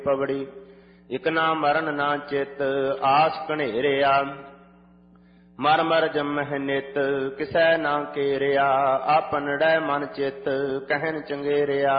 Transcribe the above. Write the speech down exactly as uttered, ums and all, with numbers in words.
ਪਵੜੀ ਇਕ ਨਾ ਮਰਨ ਨਾ ਚਿਤ ਆਸ ਘਨੇਰਿਆ ਮਰ ਮਰ ਜੰਮਹਿ ਨਿਤ ਕਿਸੈ ਨਾ ਕੇਰਿਆ ਆਪਨੜੈ ਮਨ ਚਿਤ ਕਹਿਨ ਚੰਗੇਰਿਆ